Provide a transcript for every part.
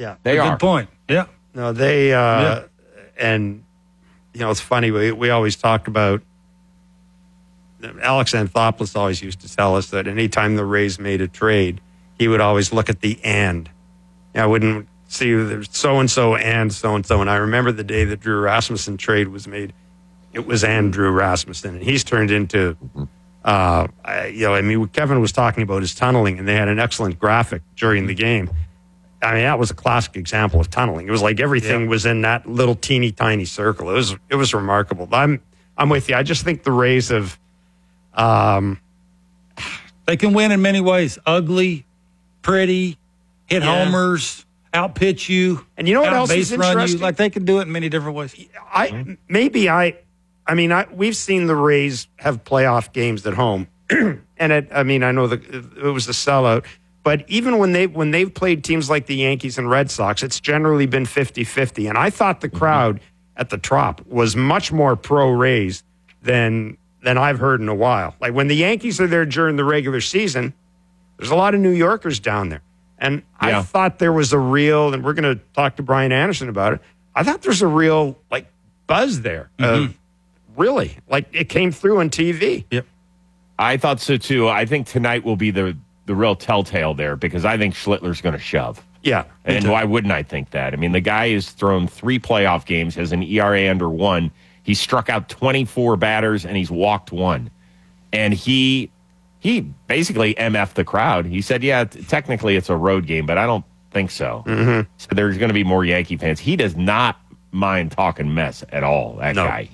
Yeah. They are. Good point. Yeah. No, they and it's funny. We always talk about. Alex Anthopoulos always used to tell us that anytime the Rays made a trade, he would always look at the and. I wouldn't see there's so and so and so and so. And I remember the day the Drew Rasmussen trade was made. It was and Drew Rasmussen, and he's turned into. What Kevin was talking about is tunneling, and they had an excellent graphic during the game. I mean, that was a classic example of tunneling. It was like everything was in that little teeny tiny circle. It was remarkable. I'm with you. I just think the Rays have. They can win in many ways. Ugly, pretty, hit homers, outpitch you, and you know what else base is run interesting? you. Like they can do it in many different ways. We've seen the Rays have playoff games at home, and I know it was a sellout. But even when they've played teams like the Yankees and Red Sox, it's generally been 50-50. And I thought the crowd at the Trop was much more pro-Rays than I've heard in a while. Like when the Yankees are there during the regular season, there's a lot of New Yorkers down there. And I thought there was a real, and we're going to talk to Brian Anderson about it, I thought there's a real, buzz there. Really. It came through on TV. Yep. I thought so, too. I think tonight will be the real telltale there because I think Schlittler's going to shove. Yeah. And why wouldn't I think that? I mean, the guy has thrown 3 playoff games, has an ERA under 1. He struck out 24 batters, and he's walked 1. And he basically MF'd the crowd. He said, technically it's a road game, but I don't think so. Mm-hmm. So there's going to be more Yankee fans. He does not mind talking mess at all, that guy.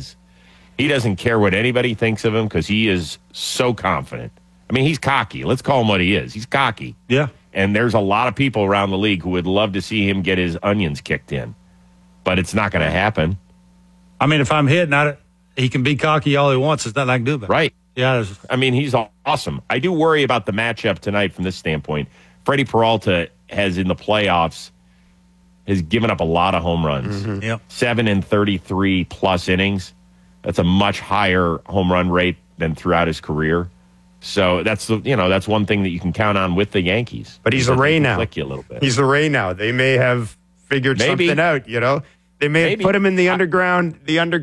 He doesn't care what anybody thinks of him because he is so confident. I mean, he's cocky. Let's call him what he is. He's cocky. Yeah. And there's a lot of people around the league who would love to see him get his onions kicked in. But it's not going to happen. I mean, if I'm hitting at it, he can be cocky all he wants. There's nothing I can do about it. Right. Yeah. I mean, he's awesome. I do worry about the matchup tonight from this standpoint. Freddie Peralta has, in the playoffs, has given up a lot of home runs. Mm-hmm. Yep. 7 in 33 plus innings. That's a much higher home run rate than throughout his career. So that's one thing that you can count on with the Yankees. But he's a Ray now. Flick you a little bit. He's a Ray now. They may have figured something out. They may have put him in the underground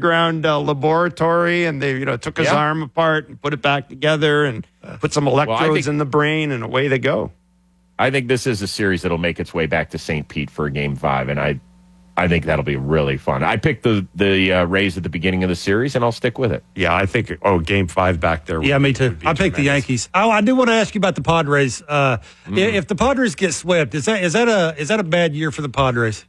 laboratory, and they took his arm apart and put it back together and put some electrodes in the brain, and away they go. I think this is a series that'll make its way back to St. Pete for Game 5, and I think that'll be really fun. I picked the Rays at the beginning of the series, and I'll stick with it. Yeah, I think Game 5 back there. Yeah, me too. I picked the Yankees. I do want to ask you about the Padres. If the Padres get swept, is that a bad year for the Padres?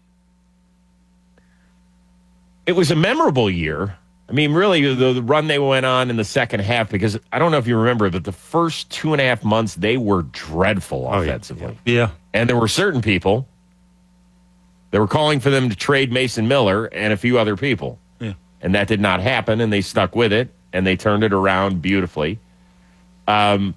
It was a memorable year. I mean, really, the run they went on in the second half, because I don't know if you remember, but the first 2.5 months, they were dreadful offensively. Yeah. And there were certain people that were calling for them to trade Mason Miller and a few other people. Yeah. And that did not happen, and they stuck with it, and they turned it around beautifully. I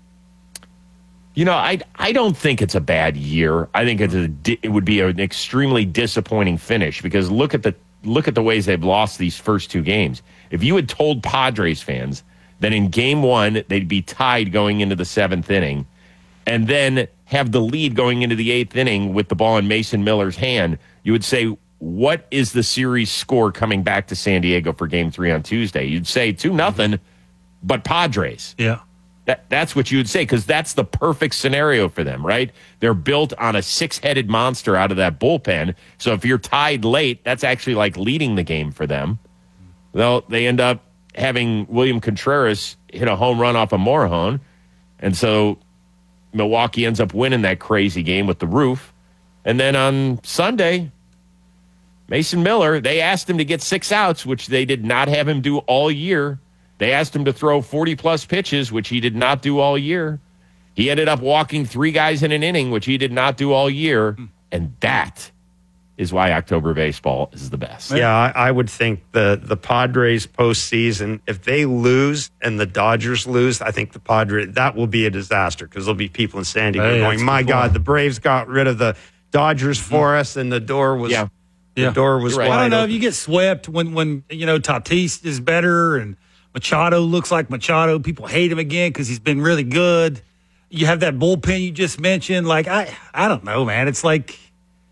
don't think it's a bad year. I think it would be an extremely disappointing finish, because look at the ways they've lost these first 2 games. If you had told Padres fans that in Game 1 they'd be tied going into the 7th inning and then have the lead going into the 8th inning with the ball in Mason Miller's hand, you would say, what is the series score coming back to San Diego for Game 3 on Tuesday? You'd say 2-0, but Padres. Yeah. That's what you would say, because that's the perfect scenario for them, right? They're built on a 6-headed monster out of that bullpen. So if you're tied late, that's actually like leading the game for them. Well, they end up having William Contreras hit a home run off of Morejon, and so Milwaukee ends up winning that crazy game with the roof. And then on Sunday, Mason Miller, they asked him to get 6 outs, which they did not have him do all year. They asked him to throw 40-plus pitches, which he did not do all year. He ended up walking 3 guys in an inning, which he did not do all year. And that is why October baseball is the best. Yeah, I would think the Padres postseason, if they lose and the Dodgers lose, I think the Padres, that will be a disaster, because there'll be people in San Diego going, my God, the Braves got rid of the Dodgers for us, and the door was the door was wide I don't know open. if you get swept when Tatis is better and Machado looks like Machado. People hate him again because he's been really good. You have that bullpen you just mentioned. Like, I don't know, man. It's like